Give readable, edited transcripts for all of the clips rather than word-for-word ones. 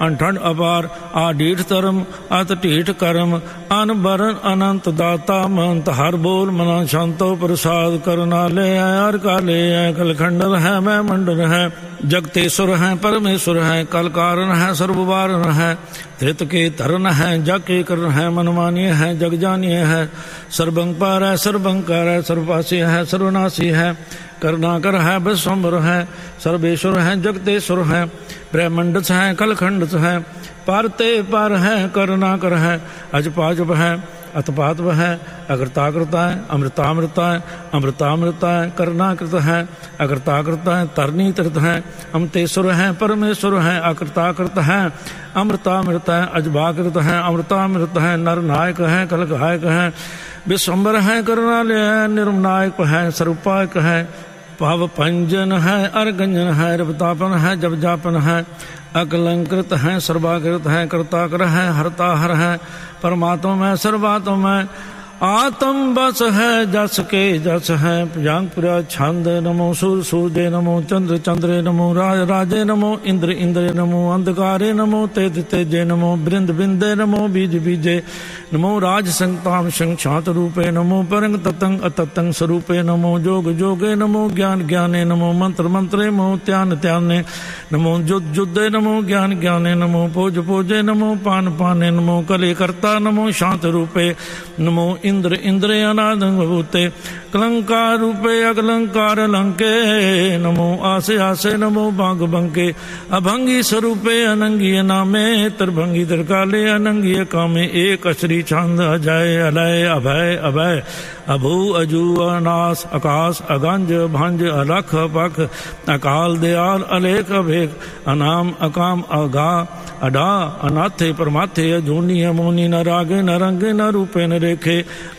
अनठंड अपार आडीठ धर्म अत ढीठ कर्म अन बरन अनंत दाता मंत हर बोल मना शांतो प्रसाद करना ले हर का ले कलखंडल है मैं मंडल है जगतेश्वर है परमेश्वर है कल कारण है सर्ववारण है धृत के धरन है जग के करण है मनमानिय है जग जानिय है सर्वंकार है सर्वंकार है सर्वपासी है सर्वनाशी है करुणाकर है विश्वम्भर है सर्वेश्वर है जगतेश्वर है ब्रह्मंडस है कलखंडस है पारते पार है करुणाकर है अजपाजप है अतपातव है अकृताकृता है अमृतामृता है अमृतामृता है करुणाकृत है अकृताकृता है तरनी तीर्थ है अमतेश्वर है परमेश्वर है अकृताकृत है अमृतामृत है अजबाकृत है अमृतामृत है नरनायक है कलगायक है विश्वम्बर है करुणालय है निर्मनायक है स्वरूपायक है भाव पंजन है अर्गंजन है रवतापन है जब जापन है अकलंकृत है सर्वाकृत है कर्ताकर है हरता हर है परमात्मा में सर्वात्मा में आत्म बस है जस के जस है पुरा छंद नमो सूर सूर्य नमो चंद्र चंद्रे नमो राज राजे नमो इंद्र इंद्रे नमो अंधकारे नमो तेज तेजे नमो बृंद बिंदे नमो बीज बीजे नमो राज संताम संक्षात रूपे नमो परंग ततंग अततंग स्वरूपे नमो जोग जोगे नमो ज्ञान ज्ञाने नमो मंत्र मंत्रे नमो त्यान त्याने नमो युद्ध युद्धे नमो ज्ञान ज्ञाने नमो पोज पोजे नमो पान पाने नमो कले कर्ता नमो शांत रूपे नमो इंद्र इंद्रे अनादं भूते कलंकार रूपे अकलंकार लंके नमो आसे आसे नमो बांग बंके अभंगी स्वरूपे अनंगी नामे त्रिभंगी त्रिकाले अनंगी कामे एक श्री छंद अजय अलय अभय अभय अभू अजू अनास आकाश अगंज भंज अलख पख अकाल दयाल अलेख अभेक अनाम अकाम अगा अडा अनाथे परमाथे अजूनी अमोनी न रागे न रंगे न रूपे न रेखे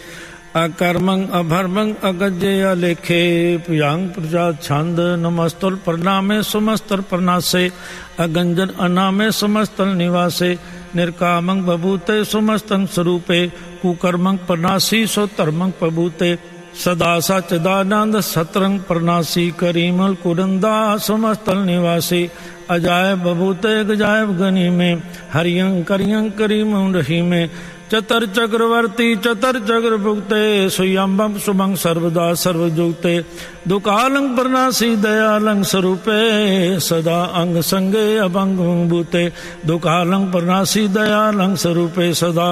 अकर्मंग अभर्मंग अगजे अलेखे प्रियांग प्रजात छंद नमस्तुल प्रणामे सुमस्तल प्रणासे अगंजन अनामे समस्तल निवासे निर्कामंग बभूते सुमस्तंग स्वरूपे कुकर्मंग प्रणासी सो धर्मंग प्रभूते सदा सच्चिदानंद सतरंग प्रणासी करीमल कुरंदा समस्तल निवासी अजाय बभूते गजायब गनी में हरियंग करियंग करीम रही में चतर चक्रवर्ती चतर चक्र भुगते सुयंबम सुमंग सर्वदा सर्वजुगते दुकालंग प्रणासी दयालंग स्वरूपे सदा अंग संगे अभंग भूते दुकालंग प्रणासी दयालंग स्वरूपे सदा